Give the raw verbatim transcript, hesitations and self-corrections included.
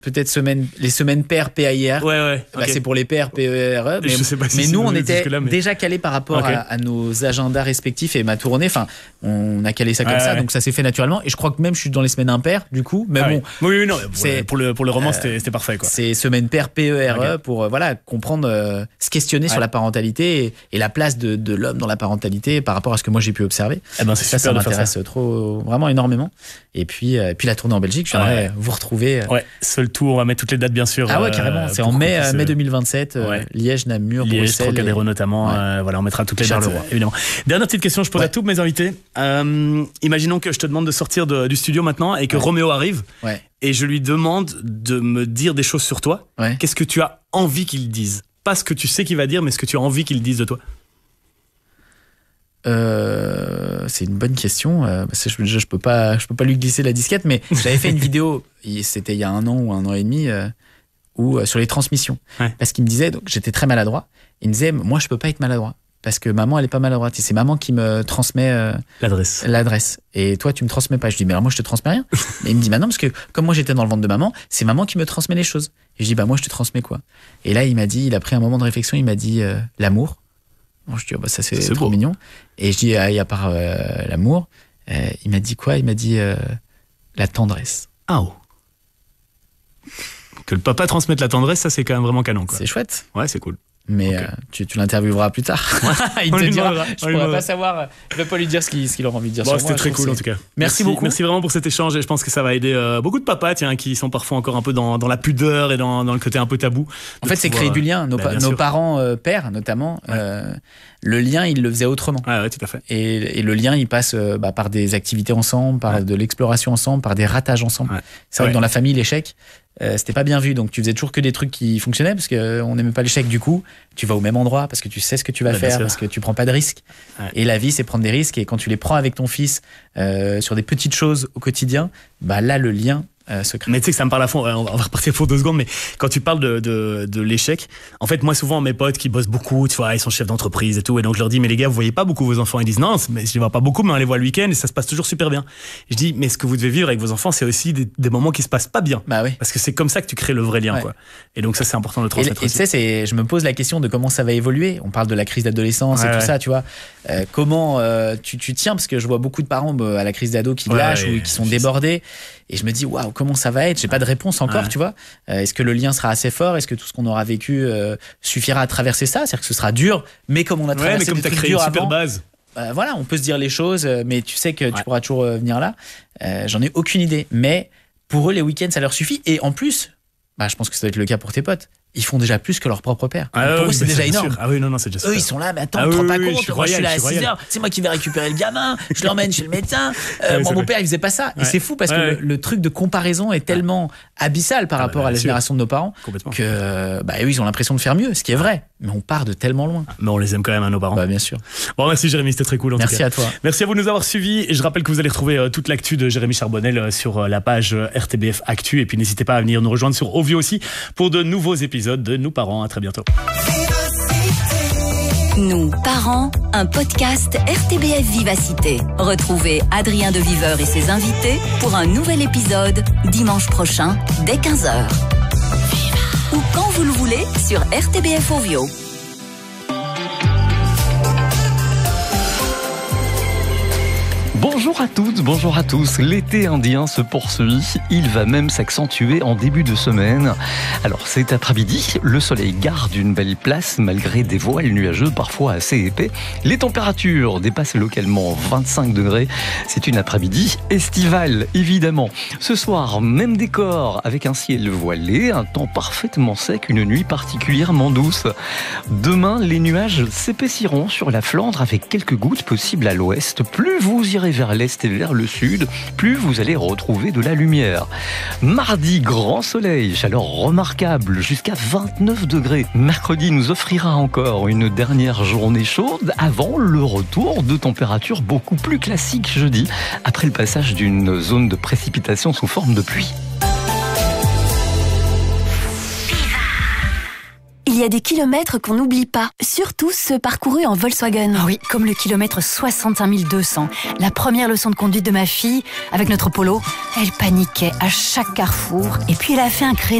peut-être semaine, les semaines paires P A I R. Ouais, ouais. Bah, okay. c'est pour les paires P E R E. Mais, je sais pas si mais nous, on était là, mais... déjà calés par rapport okay. à, à nos agendas respectifs et ma tournée. Enfin, on a calé ça comme ouais, ça, ouais. donc ça s'est fait naturellement. Et je crois que même je suis dans les semaines impaires, du coup. Mais ah, bon. Oui, oui, non. C'est, pour le pour le roman, euh, c'était, c'était parfait, quoi. C'est semaine paires P E R E okay. pour euh, voilà comprendre, euh, se questionner ouais. sur la parentalité et, et la place de, de l'homme dans la parentalité par rapport à ce que moi j'ai pu observer. Eh ben, c'est ça, super ça m'intéresse ça. trop, vraiment énormément. Et puis, euh, puis la tournée en Belgique, je viendrai ouais. vous retrouver. Ouais. Seul tour, on va mettre toutes les dates bien sûr. Ah ouais, carrément. C'est en mai, mai deux mille vingt-sept. Euh, ouais. Liège, Namur, Liège, Bruxelles. Trocadéro et... notamment. Ouais. Euh, voilà, on mettra toutes les dates, euh, évidemment. Dernière petite question, je pose ouais. à tous mes invités. Euh, imaginons que je te demande de sortir de, du studio maintenant et que ouais. Roméo arrive. Ouais. Et je lui demande de me dire des choses sur toi. Ouais. Qu'est-ce que tu as envie qu'il dise? Pas ce que tu sais qu'il va dire, mais ce que tu as envie qu'il dise de toi. Euh, c'est une bonne question. Euh, parce que je, je, je peux pas, je peux pas lui glisser la disquette, mais j'avais fait une vidéo. C'était il y a un an ou un an et demi, euh, où euh, sur les transmissions, ouais. parce qu'il me disait, donc j'étais très maladroit. Il me disait, moi je peux pas être maladroit parce que maman elle est pas maladroite. Et c'est maman qui me transmet euh, l'adresse. L'adresse. Et toi tu me transmets pas. Je dis mais alors moi je te transmets rien. Mais il me dit bah non parce que comme moi j'étais dans le ventre de maman, c'est maman qui me transmet les choses. Et je dis bah moi je te transmets quoi. Et là il m'a dit, il a pris un moment de réflexion, il m'a dit euh, l'amour. Bon, je dis, oh, bah, ça c'est, c'est trop beau. Mignon. Et je dis, ah, et à part euh, l'amour, euh, il m'a dit quoi? Il m'a dit euh, la tendresse. Ah oh. Que le papa transmette la tendresse, ça c'est quand même vraiment canon, quoi. C'est chouette. Ouais, c'est cool. Mais okay. euh, tu, tu l'intervieweras plus tard. Il te dira. Je ne pourrais pas savoir. Je ne vais pas lui dire ce qu'il, ce qu'il aura envie de dire. Bon, sur c'était moi, très cool c'est... en tout cas. Merci, merci beaucoup. Merci vraiment pour cet échange et je pense que ça va aider euh, beaucoup de papas tiens, qui sont parfois encore un peu dans, dans la pudeur et dans, dans le côté un peu tabou. En fait, c'est créer du lien. Nos, bah, nos parents, euh, pères notamment, ouais. euh, le lien, ils le faisaient autrement. Ah ouais, tout à fait. Et, et le lien, il passe euh, bah, par des activités ensemble, par ouais. de l'exploration ensemble, par des ratages ensemble. Ouais. C'est vrai ouais. que dans la famille, l'échec, Euh, c'était pas bien vu, donc tu faisais toujours que des trucs qui fonctionnaient parce qu'on n'aimait pas l'échec. Du coup, tu vas au même endroit parce que tu sais ce que tu vas ouais, faire, parce que tu prends pas de risques. Ouais. Et la vie, c'est prendre des risques. Et quand tu les prends avec ton fils euh, sur des petites choses au quotidien, bah là, le lien euh, se crée. Mais tu sais que ça me parle à fond. On va repartir pour deux secondes. Mais quand tu parles de, de, de l'échec, en fait, moi, souvent, mes potes qui bossent beaucoup, tu vois, ils sont chefs d'entreprise et tout. Et donc, je leur dis, mais les gars, vous voyez pas beaucoup vos enfants? Ils disent, non, mais je les vois pas beaucoup, mais on les voit le week-end et ça se passe toujours super bien. Et je dis, mais ce que vous devez vivre avec vos enfants, c'est aussi des, des moments qui se passent pas bien. Bah oui. Parce que c'est comme ça que tu crées le vrai lien, ouais. quoi. Et donc, ça, c'est important de le transmettre. Et tu sais, c'est, je me pose la question de comment ça va évoluer. On parle de la crise d'adolescence ouais, et tout ouais. ça, tu vois. Euh, comment euh, tu, tu tiens, parce que je vois beaucoup de parents bah, à la crise d'ado qui ouais, lâchent ouais, ou qui sont débordés. Et je me dis, waouh, comment ça va être? J'ai pas de réponse encore, ouais. tu vois. Euh, est-ce que le lien sera assez fort? Est-ce que tout ce qu'on aura vécu euh, suffira à traverser ça? C'est-à-dire que ce sera dur, mais comme on a traversé ouais, mais comme des t'as trucs créé durs une super avant, base. Euh, voilà, on peut se dire les choses, mais tu sais que ouais. tu pourras toujours euh, venir là. Euh, j'en ai aucune idée. Mais pour eux, les week-ends, ça leur suffit. Et en plus, bah, je pense que ça doit être le cas pour tes potes. Ils font déjà plus que leur propre père. Ah pour oui, eux, c'est déjà énorme. Sûr. Ah oui, non, non, c'est déjà Eux, super. ils sont là, mais attends, ah on ne oui, te rend pas oui, compte. Je moi, royal, je suis là à six heures. C'est moi qui vais récupérer le gamin. Je l'emmène chez le médecin. Euh, ouais, moi, mon père, il faisait pas ça. Ouais. Et c'est fou parce que ouais. le, le truc de comparaison est tellement ouais. abyssal par ah, rapport bah, à la sûr. génération de nos parents que, bah, eux, ils ont l'impression de faire mieux, ce qui est vrai. Mais on part de tellement loin. Mais on les aime quand même, hein, nos parents. Bah, bien sûr. Bon, merci Jérémy, c'était très cool. En merci tout cas. à toi. Merci à vous de nous avoir suivis. Et je rappelle que vous allez retrouver euh, toute l'actu de Jérémy Charbonnel euh, sur euh, la page euh, R T B F Actu. Et puis n'hésitez pas à venir nous rejoindre sur Ovio aussi pour de nouveaux épisodes de Nous Parents. À très bientôt. Nous, parents, un podcast R T B F Vivacité. Retrouvez Adrien de Viveur et ses invités pour un nouvel épisode dimanche prochain dès quinze heures. Ou quand vous le voulez sur R T B F Ovio. Bonjour à toutes, bonjour à tous. L'été indien se poursuit. Il va même s'accentuer en début de semaine. Alors cet après-midi, le soleil garde une belle place malgré des voiles nuageux parfois assez épais. Les températures dépassent localement vingt-cinq degrés. C'est une après-midi estivale, évidemment. Ce soir, même décor avec un ciel voilé, un temps parfaitement sec, une nuit particulièrement douce. Demain, les nuages s'épaissiront sur la Flandre avec quelques gouttes possibles à l'ouest. Plus vous irez vers l'est et vers le sud, plus vous allez retrouver de la lumière. Mardi, grand soleil, chaleur remarquable, jusqu'à vingt-neuf degrés. Mercredi nous offrira encore une dernière journée chaude avant le retour de températures beaucoup plus classiques jeudi, après le passage d'une zone de précipitation sous forme de pluie. Il y y a des kilomètres qu'on n'oublie pas, surtout ceux parcourus en Volkswagen. Ah oui, comme le kilomètre soixante-cinq mille deux cents. La première leçon de conduite de ma fille, avec notre Polo, elle paniquait à chaque carrefour. Et puis elle a fait un créneau